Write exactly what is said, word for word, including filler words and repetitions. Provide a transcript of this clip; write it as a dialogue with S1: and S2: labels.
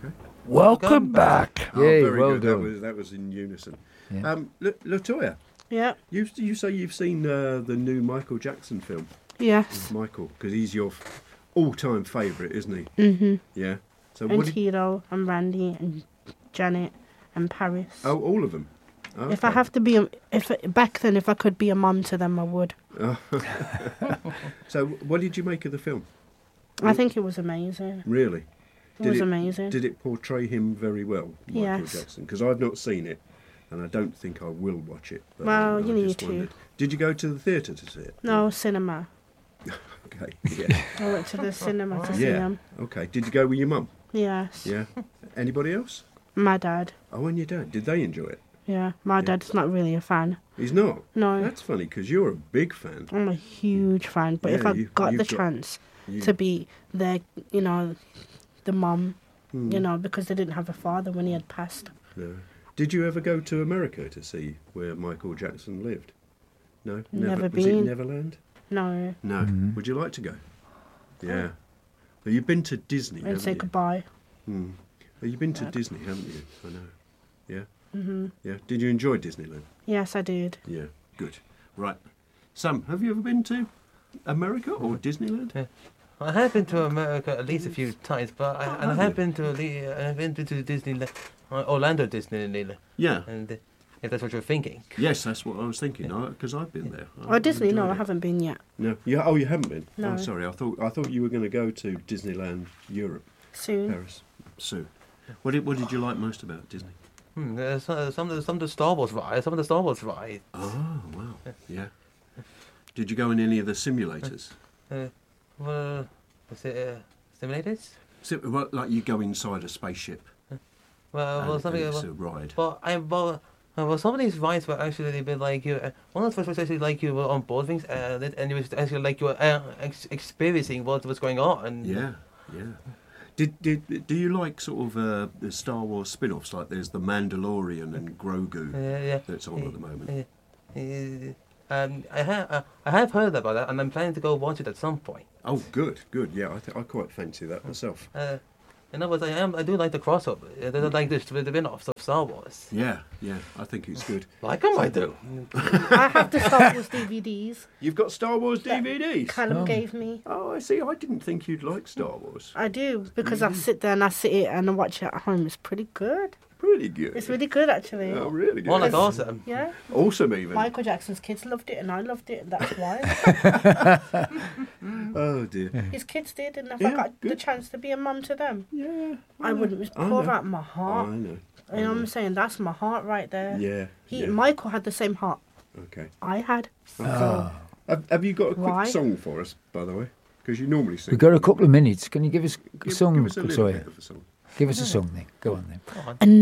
S1: Okay.
S2: Welcome back.
S1: Oh,
S2: Yay,
S1: very
S2: well
S1: good. That
S2: done.
S1: was that was in unison.
S2: Yeah.
S1: Um, La- Latoya,
S3: Yeah.
S1: you you say you've seen uh, the new Michael Jackson film,
S3: Yes.
S1: Michael, because he's your f- all-time favourite, isn't he?
S3: Mhm.
S1: Yeah. So
S3: And
S1: what? Did,
S3: Tito and Randy and Janet and Paris.
S1: oh, all of them. Oh,
S3: If I
S1: okay.
S3: have to be, a, if back then, if I could be a mum to them, I would.
S1: So, what did you make of the film?
S3: I think it was amazing.
S1: Really?
S3: It was amazing.
S1: Did it portray him very well, Michael
S3: Yes.
S1: Jackson? Because I've not seen it, and I don't think I will watch it. But
S3: Well,
S1: I,
S3: you
S1: I
S3: need
S1: just
S3: to.
S1: wondered. Did you go to the theatre to see it?
S3: No, cinema.
S1: Okay. Yeah.
S3: I went to the cinema to see
S1: yeah.
S3: them.
S1: Okay. Did you go with your mum?
S3: Yes.
S1: Yeah. Anybody else?
S3: My dad.
S1: Oh, and your dad. Did they enjoy it?
S3: Yeah. My dad's not really a fan.
S1: He's not.
S3: No.
S1: That's funny because you're a big fan.
S3: I'm a huge fan. But if
S1: Yeah,
S3: I
S1: you-
S3: got
S1: you've
S3: the
S1: got-
S3: chance
S1: You,
S3: to be their, you know, the mum,
S1: Hmm.
S3: you know, because they didn't have a father when he had passed.
S1: No. Did you ever go to America to see where Michael Jackson lived? No.
S3: Never
S1: Was it
S3: been.
S1: Neverland?
S3: No.
S1: No.
S2: Mhm.
S1: Would you like to go? Yeah. Well, you've been to Disney,
S3: And
S1: haven't
S3: say
S1: you?
S3: goodbye.
S1: Hmm. Well, you've been to
S3: Yeah.
S1: Disney, haven't you? I know. Yeah.
S3: Mhm.
S1: Yeah. Did you enjoy Disneyland?
S3: Yes, I did.
S1: Yeah. Good. Right. Sam, have you ever been to America or Disneyland?
S4: Yeah. I have been to America at least a few times, but I,
S1: Oh,
S4: and I
S1: have
S4: have
S1: you?
S4: been to Le- I've been to Disneyland, uh, Orlando Disneyland,
S1: Yeah.
S4: and uh, if that's what you're thinking.
S1: Yes, that's what I was thinking. Because I've been there. I-
S3: Oh, Disney?
S1: I've
S3: No, I
S1: enjoyed it.
S3: haven't been yet.
S1: No. Yeah. Oh, you haven't been.
S3: No.
S1: Oh, sorry. I thought I thought you were going to go to Disneyland Europe,
S3: Soon.
S1: Paris, soon. What did What did you like most about Disney?
S4: Hmm, uh, some, some of the some of the Star Wars rides, some of the Star Wars rides.
S1: Oh, wow. Yeah. Did you go in any of the simulators?
S4: Uh, well, was it uh, simulators?
S1: So, well, like you go inside a spaceship
S4: Well,
S1: and,
S4: well, something.
S1: and
S4: Uh,
S1: it's a ride.
S4: well, I well, uh, well, some of these rides were actually a bit like you. Uh, one of the first was actually like you were on board things, uh, that- and it was actually like you were uh, ex- experiencing what was going on. And
S1: Yeah, yeah. Did did do you like sort of uh, the Star Wars spin-offs? Like there's the Mandalorian and Grogu
S4: Uh, yeah.
S1: that's on at the moment.
S4: Uh, uh, um, I have uh, I have heard about that, and I'm planning to go watch it at some point.
S1: Oh, good, good. Yeah, I think I quite fancy that myself.
S4: Uh, in other words, I am I do like the crossover. I do like the the spin-offs of Star Wars.
S1: Yeah, yeah. I think it's good.
S4: Like them, I do.
S3: I have the Star Wars D V Ds
S1: You've got Star Wars D V Ds.
S3: Callum
S2: Oh.
S3: gave me.
S1: Oh, I see. I didn't think you'd like Star Wars.
S3: I do, because I sit there and I sit it and I watch it at home. It's pretty good.
S1: Pretty good.
S3: It's really good, actually.
S1: Oh, really good.
S4: More like awesome.
S3: Yeah.
S1: Awesome, even.
S3: Michael Jackson's kids loved it and I loved it, and that's why.
S1: Oh dear.
S3: His kids did, and if
S1: Yeah,
S3: I got the
S1: good.
S3: chance to be a mum to them,
S1: Yeah.
S3: I wouldn't just
S1: I
S3: pour
S1: know.
S3: out my
S1: I
S3: heart.
S1: know.
S3: You know
S1: I
S3: what
S1: know.
S3: I'm saying? That's my heart right there.
S1: Yeah.
S3: He,
S1: yeah.
S3: Michael had the same heart
S1: Okay.
S3: I had.
S2: Ah.
S1: Have, have you got a quick
S3: Why?
S1: song for us, by the way? Because you normally sing.
S2: We've got a couple of minutes. Can you give us a
S1: Give,
S2: song,
S1: give us a little
S2: Latoya?
S1: bit of a song.
S2: Give us a song then. Go on then.
S4: Come on.
S3: And